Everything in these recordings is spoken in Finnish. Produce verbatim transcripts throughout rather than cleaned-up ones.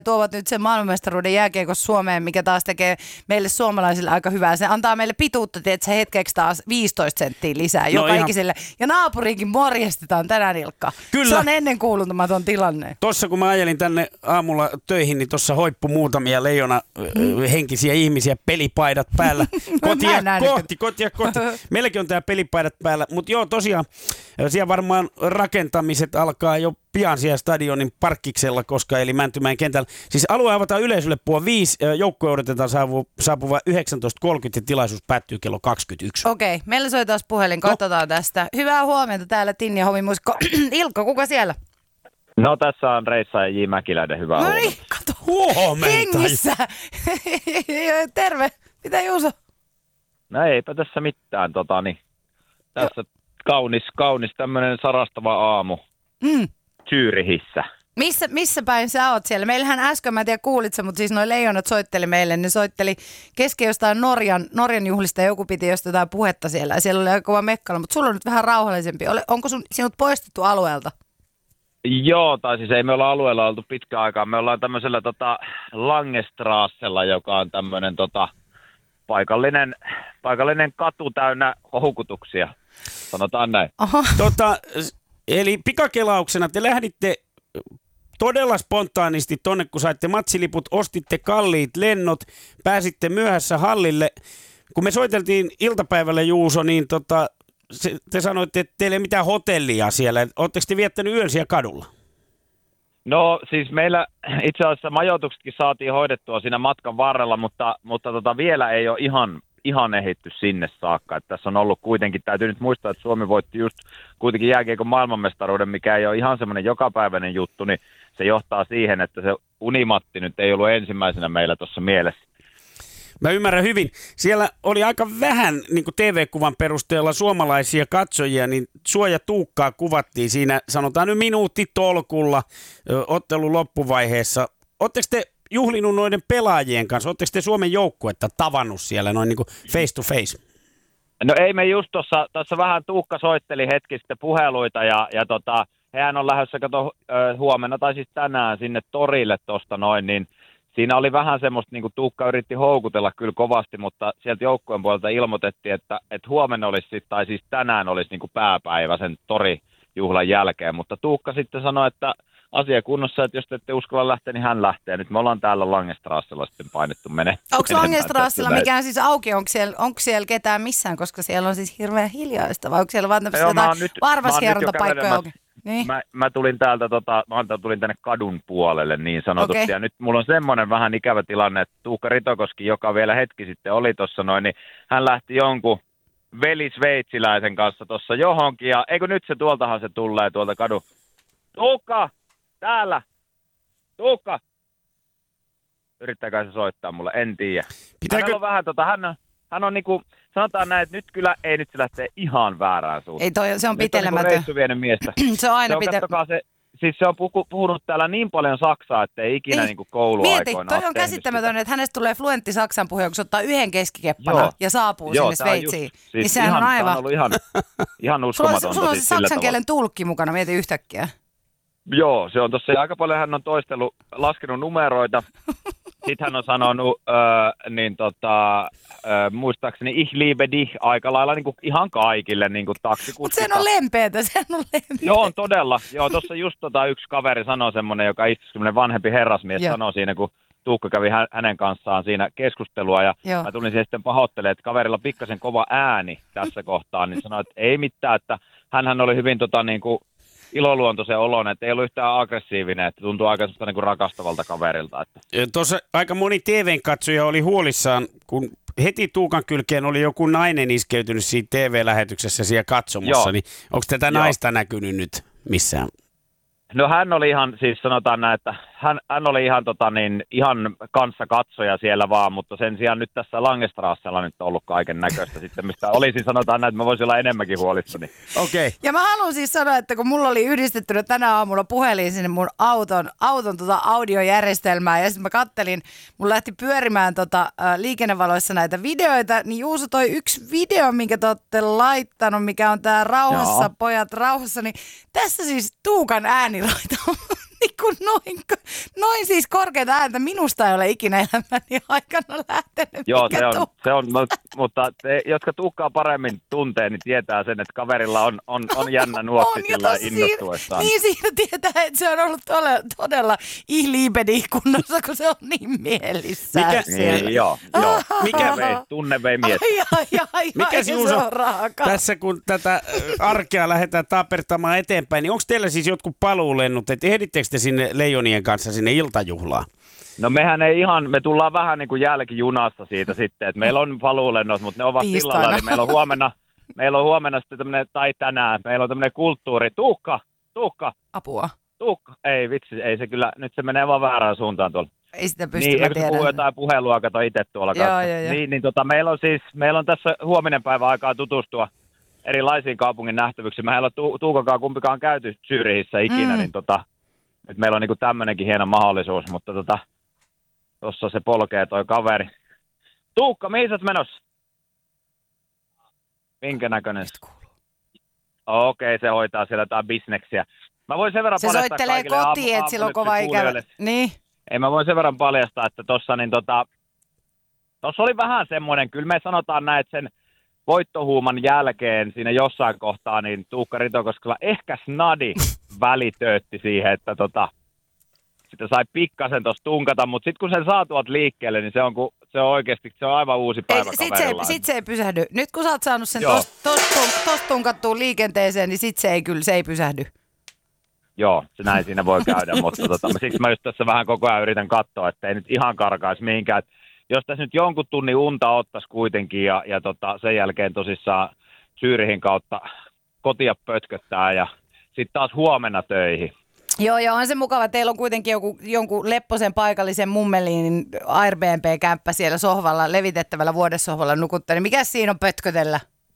tuovat nyt sen maailmanmestaruuden jääkiekos Suomeen, mikä taas tekee meille suomalaisille aika hyvää. Se antaa meille pituutta, että se hetkeksi taas viisitoista senttiä lisää no joka ihan... ikiselle. Ja naapuriinkin morjestetaan tänään, Ilkka. Kyllä. Se on ennen kuulumaton tilanne. Tuossa kun mä ajelin tänne aamulla töihin, niin tuossa hoippu muutamia leijona mm. henkisiä ihmisiä, pelipaidat päällä. Kotia kohti, kotia kohti. Meilläkin on tää pelipaidat päällä, mutta joo tosiaan siellä varmaan rakentamiset alkaa jo pian siellä stadionin parkkiksella, koska eli Mäntymäen kentällä. Siis alue avataan yleisölle puoli viisi, joukkue odotetaan saapu, saapuva yhdeksäntoista kolmekymmentä ja tilaisuus päättyy kello kaksikymmentäyksi. Okei, okay, meillä soi taas puhelin, katsotaan no. tästä. Hyvää huomenta täällä Tinni Hovimuisko. Ilkka, kuka siellä? No tässä on Reissa ja J. Mäkiläinen, hyvää no huomenta. No niin, kato. Huomenta. Hengissä. Terve. Mitä Juuso? No eipä tässä mitään, tota niin. Tässä kaunis, kaunis tämmöinen sarastava aamu. Mm. Zyrihissä. Missä, missä päin sä oot siellä? Meillähän äsken, mä en tiedä kuulit sä, mutta siis noi leijonat soitteli meille. Ne soitteli kesken jostain Norjan, Norjan juhlista ja joku piti jostain jotain puhetta siellä. Ja siellä oli aika kova mekkala, mutta sulla on nyt vähän rauhallisempi. Ole, onko sun, sinut poistettu alueelta? Joo, tai siis ei me olla alueella oltu pitkään aikaa. Me ollaan tämmöisellä tota, Langestrassella, joka on tämmöinen tota, paikallinen, paikallinen katu täynnä houkutuksia. Sanotaan näin. Tota, eli pikakelauksena te lähditte todella spontaanisti tonne, kun saitte matsiliput, ostitte kalliit lennot, pääsitte myöhässä hallille. Kun me soiteltiin iltapäivällä, Juuso, niin tota, se, te sanoitte, että teillä ei mitään hotellia siellä. Oletteko te viettänyt yön siellä kadulla? No siis meillä itse asiassa majoituksetkin saatiin hoidettua siinä matkan varrella, mutta, mutta tota, vielä ei ole ihan, ihan ehditty sinne saakka. Että tässä on ollut kuitenkin, täytyy nyt muistaa, että Suomi voitti just kuitenkin jääkiekon maailmanmestaruuden, mikä ei ole ihan semmoinen jokapäiväinen juttu, niin se johtaa siihen, että se unimatti nyt ei ollut ensimmäisenä meillä tuossa mielessä. Mä ymmärrän hyvin. Siellä oli aika vähän niin kuin T V-kuvan perusteella suomalaisia katsojia, niin Suoja Tuukkaa kuvattiin siinä, sanotaan nyt minuutti tolkulla ottelun loppuvaiheessa. Oletteko te juhlinut noiden pelaajien kanssa? Oletteko te Suomen joukkuetta tavannut siellä noin niin kuin face to face? No ei me just tuossa, tuossa vähän Tuukka soitteli hetki sitten puheluita ja, ja tota, hehän on lähdössä kato, huomenna tai siis tänään sinne torille tuosta noin, niin siinä oli vähän semmoista, niin kuin Tuukka yritti houkutella kyllä kovasti, mutta sieltä joukkueen puolelta ilmoitettiin, että, että huomenna olisi sit, tai siis tänään olisi niin kuin pääpäivä sen torijuhlan jälkeen, mutta Tuukka sitten sanoi, että asia kunnossa, että jos te ette uskalla lähteä, niin hän lähtee. Nyt me ollaan täällä Langestrassella sitten painettu mene. Onko Langestrassella mikään siis auki? Onko siellä, onko siellä ketään missään, koska siellä on siis hirveän hiljaista, vai onko siellä vaan tämmöisiä jotain varvashierontapaikkoja auki? Niin. Mä, mä tulin täältä, tota, mä tulin tänne kadun puolelle niin sanotusti, okay. Ja nyt mulla on semmoinen vähän ikävä tilanne, että Tuukka Ritokoski, joka vielä hetki sitten oli tuossa noin, niin hän lähti jonkun velisveitsiläisen kanssa tuossa johonkin, ja eikö nyt se tuoltahan se tulee tuolta kadun. Tuukka! Täällä! Tuukka! Yrittääkö se soittaa mulle? En tiedä. Pitääkö... Hän on vähän tota, hän on, hän on niinku, sanotaan näin, että nyt kyllä ei nyt se lähtee ihan väärään suuntaan. Ei toi, se on pitelemätön. Nyt on niinku reissu miestä. Se on aina pitelemätön. Se, siis se on puhu, puhunut täällä niin paljon saksaa, että ei ikinä niinku kouluaikoina. Mieti, toi on käsittämätön, että hänestä tulee fluentti saksan puhuja, kun se ottaa yhden keskikeppana joo. ja saapuu joo, sinne Sveitsiin. Just, siis niin sehän ihan, on aivan... Tämä on ollut ihan, ihan uskomatonta. Sulla on siis se saksan kielen tulkki mukana, mieti yhtäkkiä. Joo, se on tossa aika paljon hän on toistellut, laskenut numeroita. Sitten hän on sanonut, äh, niin tota, äh, muistaakseni ich liebe dich aika lailla niin kuin ihan kaikille niin kuin taksikuskista. Mutta sehän on lempeätä, sehän on lempeätä. Joo, on todella. Joo, tuossa just tota yksi kaveri sanoi semmoinen, joka istui semmoinen vanhempi herrasmies, Joo. sanoi siinä, kun Tuukka kävi hä- hänen kanssaan siinä keskustelua. Ja Joo. mä tulin siihen sitten pahoittelemaan, että kaverilla pikkasen kova ääni tässä kohtaa, niin sanoi, että ei mitään, että hänhän oli hyvin tota niin kuin iloluontoisen olon, että ei ollut yhtään aggressiivinen, että tuntuu aika niin kuin rakastavalta kaverilta. Että. Tuossa aika moni T V-katsoja oli huolissaan, kun heti Tuukan kylkeen oli joku nainen iskeytynyt siinä T V-lähetyksessä siellä katsomossa, Joo. niin onko tätä Joo. naista näkynyt nyt missään? No hän oli ihan, siis sanotaan näin, että hän, hän oli ihan, tota niin, ihan kanssa katsoja siellä vaan, mutta sen sijaan nyt tässä Langestrassella nyt on ollut kaiken näköistä sitten, mistä olisi sanotaan näin, että mä voisin olla enemmänkin huolissani. Okei. Okay. Ja mä haluan siis sanoa, että kun mulla oli yhdistetty tänä aamulla puhelin sinne mun auton, auton tota audiojärjestelmää ja sitten mä kattelin, mun lähti pyörimään tota, ä, liikennevaloissa näitä videoita, niin Juuso toi yksi video, minkä te olette laittanut, mikä on tää Rauhassa, Joo. pojat rauhassa, niin tässä siis Tuukan ääni laita on niin kun noin, noin siis korkeata ääntä minusta ei ole ikinä elämäni aikana lähtenyt. Joo, se on, se on, mutta te, jotka Tuukkaa paremmin tuntee, niin tietää sen, että kaverilla on, on, on jännä nuotti sillä innostuessaan. Niin siinä tietää, että se on ollut todella, todella ihliibedi kunnossa, kun se on niin mielissään. Mikä, niin, joo, joo. Mikä vei, tunne vei mies. Ai, ai, ai, Mikä ai, sinun on tässä, kun tätä arkea lähdetään tapertamaan eteenpäin, niin onko teillä siis jotkut paluulennut, että ehdittekö te sinne leijonien kanssa sinne iltajuhlaan? No mehän ei ihan, me tullaan vähän niin kuin jälkijunassa siitä sitten, että meillä on paluulennot, mutta ne ovat sillalla, niin meillä on huomenna, meillä on huomenna sitten tämmöinen, tai tänään, meillä on tämmöinen kulttuuri, Tuukka, Tuukka. Apua. Tuukka, ei vitsi, ei se kyllä, nyt se menee vaan väärään suuntaan tuolla. Ei sitä pysty, niin, mä eikö tiedän. puhuu jotain puhelua, kato itse tuolla joo, kanssa. joo, joo. Niin, niin tota, meillä on siis, meillä on tässä huominen päivä aikaa tutustua erilaisiin kaupungin nähtävyyksiin. Mehän ei ole tu- Tuukakaan kumpikaan käyty Zyrihissä ikinä, mm. niin tota, nyt meillä on niinku tämmöinenkin hieno mahdollisuus, mutta tota, tossa se polkee toi kaveri. Tuukka, mihin sä oot menossa? Minkä näköinen? Okei, okay, se hoitaa siellä jotain bisneksiä. Mä voin sen verran se paljastaa soittelee kotiin, että sillä on kova ikävä. Niin. Ei, mä voin sen verran paljastaa, että tossa, niin tota, tossa oli vähän semmoinen, kyllä me sanotaan näin, että sen voittohuuman jälkeen siinä jossain kohtaa, niin Tuukka Ritokoskela ehkä snadi välitöötti siihen, että tota, sitä sai pikkasen tuossa tunkata, mutta sitten kun sen saa tuolta liikkeelle, niin se on, ku, se on oikeasti, se on aivan uusi päivä Sitten se, sit se ei pysähdy. Nyt kun sä oot saanut sen tosta tos, tos tunkattuun liikenteeseen, niin sitten se ei kyllä, se ei pysähdy. Joo, se näin siinä voi käydä, mutta tota, siksi mä just tässä vähän koko ajan yritän katsoa, että ei nyt ihan karkaisi mihinkään. Et jos tässä nyt jonkun tunnin unta ottaisi kuitenkin ja, ja tota, sen jälkeen tosissaan Zyrihin kautta kotia pötköttää ja sitten taas huomenna töihin. Joo, joo, on se mukava. Teillä on kuitenkin joku, jonkun lepposen paikallisen mummelin Airbnb-kämppä siellä sohvalla, levitettävällä vuodessohvalla nukuttaa. Niin mikä siinä on pötkötellä?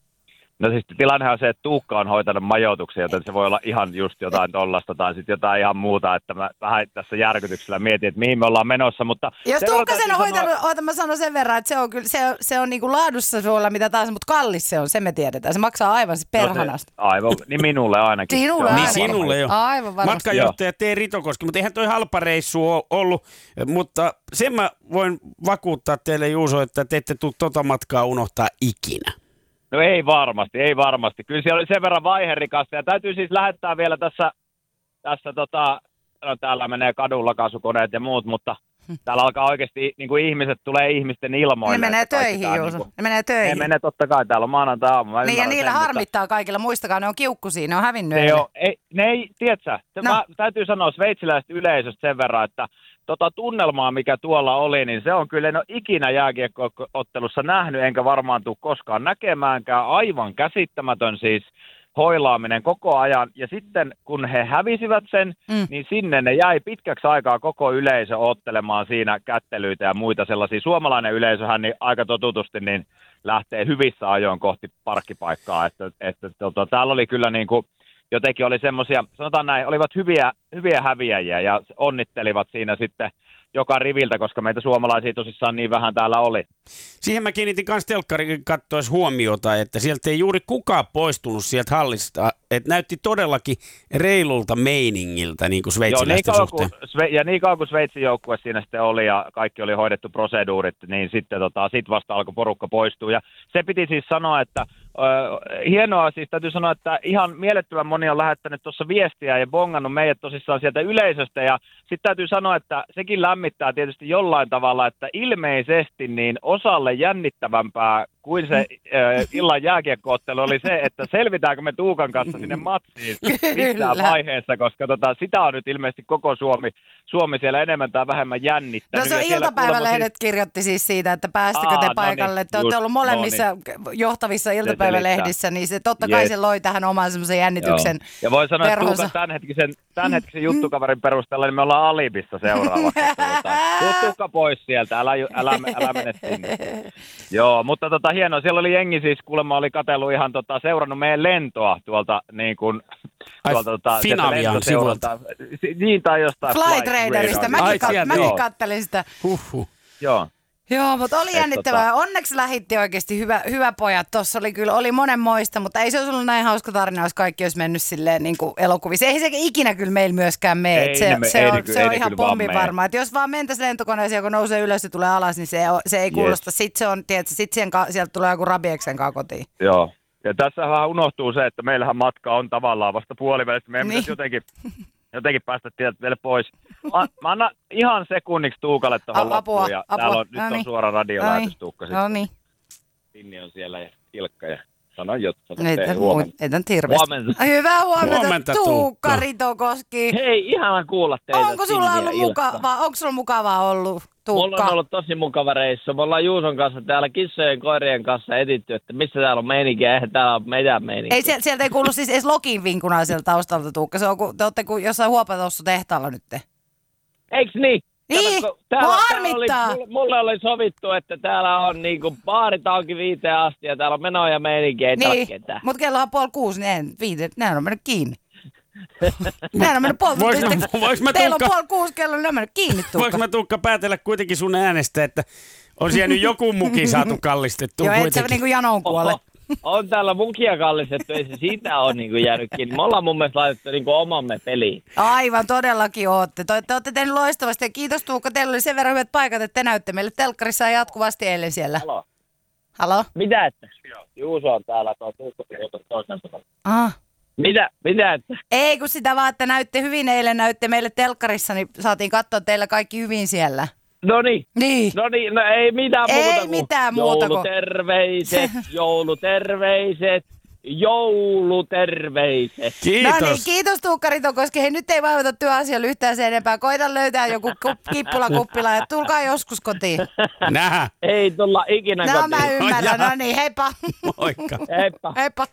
No siis tilannehan on se, että Tuukka on hoitanut majoituksia, joten se voi olla ihan just jotain tollasta tai sitten jotain ihan muuta, että mä vähän tässä järkytyksellä mietin, että mihin me ollaan menossa, mutta... Jos Tuukka sen on hoitanut, sanoa... oota mä sanon sen verran, että se on kyllä, se on, se on niinku laadussa suolla mitä taas, mutta kallis se on, se me tiedetään. Se maksaa aivan se perhanasta. No se, aivan, niin minulle ainakin. Sinulle Niin sinulle jo. Aivan varmasti. Matkanjohtaja T. Ritokoski, mutta eihän toi halpa reissu ole ollut, mutta sen mä voin vakuuttaa teille Juuso, että te ette tule tota matkaa unohtaa ikinä. No ei varmasti, ei varmasti. Kyllä siellä oli sen verran vaiherikasta ja täytyy siis lähettää vielä tässä, tässä tota, no täällä menee kadulla kaasukoneet ja muut, mutta täällä alkaa oikeasti niin kuin ihmiset tulee ihmisten ilmoille. Ne menee töihin, Juuso. Niin ne menee töihin. Ne menee totta kai, täällä on maanantai-aamu. Niin ja niillä sen, harmittaa mutta... kaikilla, muistakaa, ne on kiukkusia, ne on hävinnyt. Ne, on, ei, ne ei, tiedätkö, no. Mä, täytyy sanoa sveitsiläisestä yleisöstä sen verran, että tota tunnelmaa, mikä tuolla oli, niin se on kyllä, en ole ikinä jääkiekko-ottelussa nähnyt, enkä varmaan tule koskaan näkemäänkään. Aivan käsittämätön siis hoilaaminen koko ajan. Ja sitten kun he hävisivät sen, mm. niin sinne ne jäi pitkäksi aikaa koko yleisö ottelemaan siinä kättelyitä ja muita sellaisia. Suomalainen yleisöhän niin aika totutusti niin lähtee hyvissä ajoin kohti parkkipaikkaa. Että, että, tota, täällä oli kyllä niin kuin jotenkin oli semmoisia, sanotaan näin, olivat hyviä, hyviä häviäjiä ja onnittelivat siinä sitten joka riviltä, koska meitä suomalaisia tosissaan niin vähän täällä oli. Siihen mä kiinnitin myös telkkarin kattoessa huomiota, että sieltä ei juuri kukaan poistunut sieltä hallista, että näytti todellakin reilulta meiningiltä niin kuin sveitsiläisten Joo, niin suhteen. Kun, ja niin kauan kuin Sveitsin joukkue siinä sitten oli ja kaikki oli hoidettu proseduurit, niin sitten tota, sit vasta alkoi porukka poistua. Ja se piti siis sanoa, että Öö, hienoa, siis täytyy sanoa, että ihan mielettömän moni on lähettänyt tuossa viestiä ja bongannut meidät tosissaan sieltä yleisöstä ja sitten täytyy sanoa, että sekin lämmittää tietysti jollain tavalla, että ilmeisesti niin osalle jännittävämpää kuin se äh, illan jääkiekkoottelu oli se, että selvitäänkö me Tuukan kanssa sinne matsiin missään vaiheessa, koska tota, sitä on nyt ilmeisesti koko Suomi, Suomi siellä enemmän tai vähemmän jännittänyt. No se on iltapäivälehdet siis... kirjoitti siis siitä, että päästikö te Aa, paikalle. No niin, te olette ollut molemmissa no niin. johtavissa iltapäivälehdissä, niin se totta kai yes. se loi tähän oman semmoisen jännityksen. Joo. Ja voi sanoa, että Tuukan tämänhetkisen, tämänhetkisen juttukaverin perusteella, niin me ollaan Alibissa seuraavaksi. Tuukka pois sieltä, älä, älä, älä mene sinne. Joo, mutta tota, hienoa. Siellä oli jengi siis, kuulemma oli katsellut ihan tota, seurannut meidän lentoa tuolta niin kuin tuolta tota, Finavian sivulta. Niin tai jostain Flight Raiderista. Mäkin, kat, mäkin kattelin sitä. Huhhuh. Joo. Joo, mutta oli jännittävää. Tota... Onneksi lähitti oikeasti hyvä, hyvä pojat. Tuossa oli kyllä, oli monenmoista, mutta ei se olisi ollut näin hauska tarina, jos kaikki olisi mennyt silleen niin kuin elokuvissa. Ei se ikinä kyllä meillä myöskään mene. Ei, se, me, se, ei, on, kyllä, se on ei, ihan pommin varma. Että jos vaan mentäisiin lentokoneeseen, kun nousee ylös ja tulee alas, niin se, se ei kuulosta. Yes. Sitten se on, tiedätkö, sit siihen, sieltä tulee joku Rabieksen kanssa kotiin. Joo. Ja tässähän unohtuu se, että meillähän matka on tavallaan vasta puolivälissä. Meidän niin. pitäisi jotenkin, jotenkin päästä tieltä vielä pois. Mä, mä annan ihan sekunniksi Tuukalle tuohon loppuun. Ja apua. Täällä on, nyt on suora radiolähetys Tuukka. No niin. Tinni on siellä ja Ilkka ja sanon jotain. Ei tämän hirveästi. Huomenta. Hyvää huomenta, huomenta Tuukka Ritokoski. Hei, ihana kuulla teitä. Onko sulla ollut mukavaa, onko sulla mukavaa ollut, Tuukka? Mulla on ollut tosi mukava reissu. Me ollaan Juuson kanssa täällä kissojen koirien kanssa etitty, että missä täällä on meininkiä. Eihän täällä ole meidän meininkiä. Ei, sieltä, sieltä ei kuulu siis edes lokin vinkuna sieltä taustalta, Tuukka. Se on, kun te olette kuin jossain Huopatossu tehtaalla nyt. Eiks niin? Niin, mua harmittaa. Oli, mulle oli sovittu, että täällä on niinku baarit auki viiteen asti ja täällä on menoa ja meininkiä, ei niin, ketään. Mutta kello on puoli kuusi, niin en, viite, nehän on mennyt kiinni. Nehän on mennyt puoli kuusi. Teillä on puoli kuusi kello, niin ne on mennyt kiinni, Tuukka. Voinko mä, Tuukka, päätellä kuitenkin sun äänestä, että on siellä nyt joku muki saatu kallistettu joo, kuitenkin. Joo, et sä niinku janoon kuole. Oho. On täällä mukia kallistettu, ei se siitä ole niinku jäänyt kiinni. Me ollaan mun mielestä laitettu niinku omamme peliin. Aivan, todellakin ootte. Te, te olette tehneet loistavasti ja kiitos Tuukka, teillä oli sen verran hyvät paikat, että te näytte meille telkkarissa jatkuvasti eilen siellä. Halo. Halo? Mitä että? Juuso on täällä, tuo Tuukka toisensa. Ah. Mitä? Mitä että? Ei, kun sitä vaan, että näytte hyvin eilen, näytte meille telkkarissa, niin saatiin katsoa teillä kaikki hyvin siellä. No niin. Niin. No niin, no ei mitään ei muuta kuin mitään muuta jouluterveiset, jouluterveiset, jouluterveiset. Kiitos. No niin, kiitos Tuukka Ritokoski. Hei, nyt ei vaivata työasialla yhtään sen enempää. Koitan löytää joku kippula kuppila ja tulkaa joskus kotiin. Nää. Ei tulla ikinä no, kotiin. No mä ymmärrän. No niin, heippa. Moikka. Heippa. Heippa.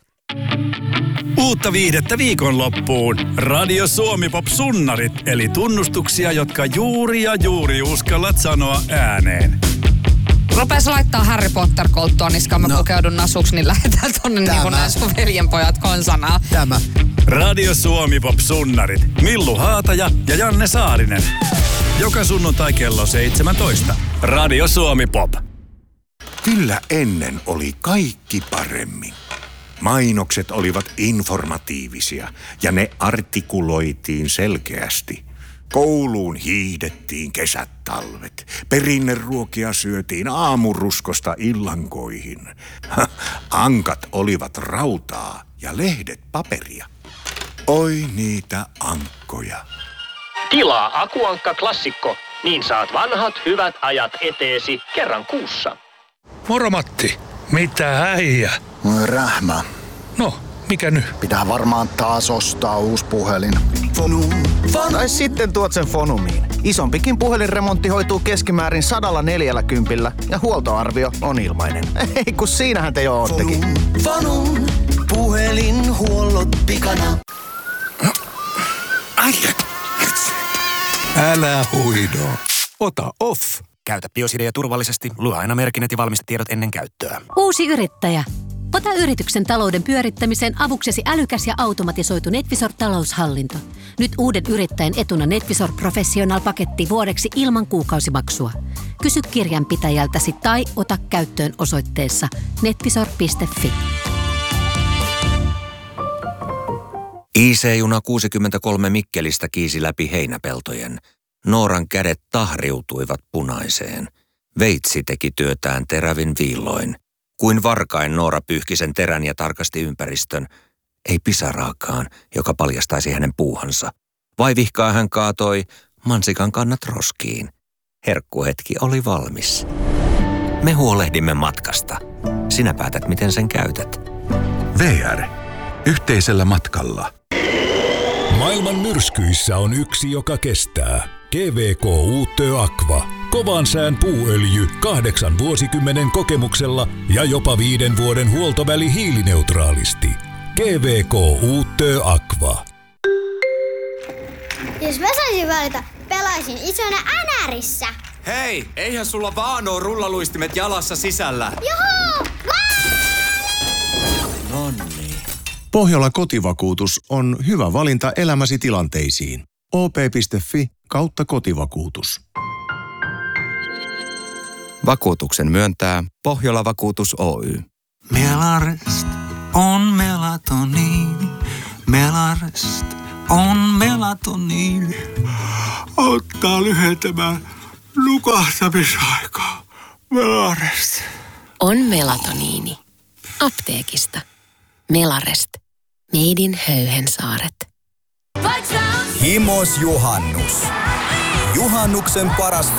Uutta viihdettä viikonloppuun. Radio Suomi Pop Sunnarit, eli tunnustuksia, jotka juuri ja juuri uskallat sanoa ääneen. Rupes laittaa Harry Potter-kolttua niskaan, mä no. pukeudun nasuksi, niin lähdetään tonne niin kuin nää sun veljenpojat konsanaa. Tämä. Radio Suomi Pop Sunnarit. Millu Haataja ja Janne Saarinen. Joka sunnuntai kello seitsemäntoista. Radio Suomi Pop. Kyllä ennen oli kaikki paremmin. Mainokset olivat informatiivisia ja ne artikuloitiin selkeästi. Kouluun hiihdettiin kesät talvet. Perinneruokia syötiin aamuruskosta illankoihin. Ankat olivat rautaa ja lehdet paperia. Oi niitä ankkoja. Tilaa Akuankka Klassikko, niin saat vanhat hyvät ajat eteesi kerran kuussa. Moro Matti, mitä äijä? Rähmä. No, mikä nyt? Pitää varmaan taas ostaa uusi puhelin. Fonum. Fonum. Tai sitten tuot sen Fonumiin. Isompikin puhelinremontti hoituu keskimäärin sadalla neljällä kympillä ja huoltoarvio on ilmainen. Ei kun siinähän te jo oottekin. Fonum. Fonum. Puhelinhuollot pikana. Ai. Älä huido. Ota off. Käytä BioSidea turvallisesti. Lue aina merkinnät ja valmistetiedot ennen käyttöä. Uusi yrittäjä. Ota yrityksen talouden pyörittämiseen avuksesi älykäs ja automatisoitu NetVisor-taloushallinto. Nyt uuden yrittäjän etuna NetVisor Professional-paketti vuodeksi ilman kuukausimaksua. Kysy kirjanpitäjältäsi tai ota käyttöön osoitteessa netvisor piste fi. I C-juna kuusikymmentäkolme Mikkelistä kiisi läpi heinäpeltojen. Nooran kädet tahriutuivat punaiseen. Veitsi teki työtään terävin viilloin. Kuin varkain Noora pyyhki sen terän ja tarkasti ympäristön. Ei pisaraakaan, joka paljastaisi hänen puuhansa. Vaivihkaa hän kaatoi mansikan kannat roskiin. Herkkuhetki oli valmis. Me huolehdimme matkasta. Sinä päätät, miten sen käytät. V R. Yhteisellä matkalla. Maailman myrskyissä on yksi, joka kestää. G V K Uutö Aqua. Kovan sään puuöljy kahdeksan vuosikymmenen kokemuksella ja jopa viiden vuoden huoltoväli hiilineutraalisti. G V K Uutö Aqua. Jos mä saisin valita, pelaisin isona Änärissä. Hei, eihän sulla vaan oo rullaluistimet jalassa sisällä. Juhu! Nonni. Pohjola kotivakuutus on hyvä valinta elämäsi tilanteisiin. o p piste fi kautta kotivakuutus. Vakuutuksen myöntää Pohjola Vakuutus Oy. Melarest on melatoniini. Melarest on melatoniini. Auttaa lyhentämään nukahtamisaikaa. Melarest. On melatoniini. Apteekista. Melarest. Meidin Höyhensaaret. Himos Juhannus. Juhannuksen paras